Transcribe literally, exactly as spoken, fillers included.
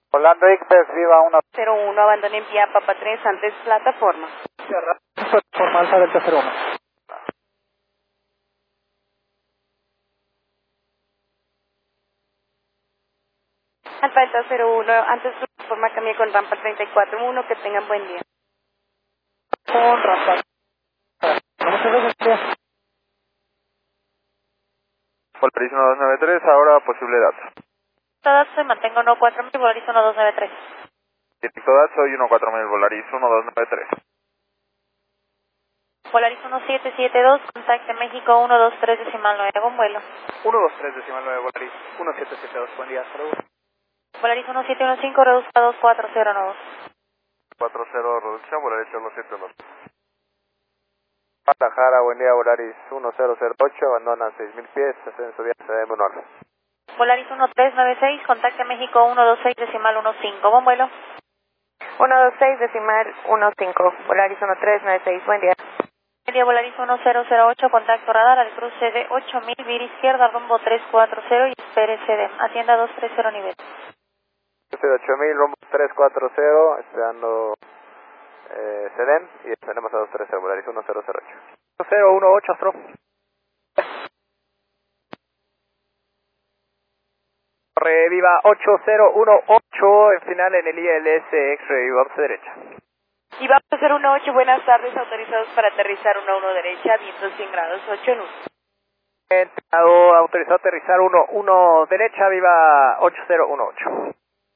Orlando Express, viva uno. cero uno, abandonen vía Papa tres antes plataforma. Plataforma Alfa Delta cero uno. Alfa Delta cero uno, antes plataforma cambie con rampa treinta y cuatro uno, que tengan buen día. Con rampa. Muchas gracias. Polaris uno dos nueve tres, ahora posible dato. Todas se mantengo uno cuatro mil, Polaris uno dos nueve tres. Directo dato, soy uno cuatro mil, Polaris uno dos nueve tres. Polaris uno siete siete dos, contacte México uno dos tres decimal nueve, con vuelo. uno dos tres decimal nueve, Polaris uno siete siete dos, buen día, saludos. Polaris uno siete uno cinco, reduzca dos cuatro cero nueve. cuatro cero, reducción, Polaris uno siete uno. Guadalajara, buen día, Polaris uno cero cero ocho, abandona seis mil pies, ascenso vía C D M uno. Polaris uno tres nueve seis, contacte México uno dos seis decimal uno cinco, buen vuelo. uno dos seis decimal uno cinco, Polaris uno tres nueve seis, buen día. Buen día, Polaris uno cero cero ocho, contacto radar al cruce de ocho mil, vía izquierda, rumbo tres cuatro cero y espere C D M, atienda dos tres cero nivel. ocho mil, rumbo tres cuatro cero, esperando eh, C D M y esperemos a dos tres cero, Polaris uno cero cero ocho. cero uno ocho, Astro. Corre, viva ocho cero uno ocho, en final en el I L S X-Ray, vamos a derecha. Y vamos a hacer uno ocho, buenas tardes, autorizados para aterrizar uno uno derecha, vientos cien grados, ocho en uno. Entrado, autorizado a aterrizar uno uno derecha, viva ocho cero uno ocho.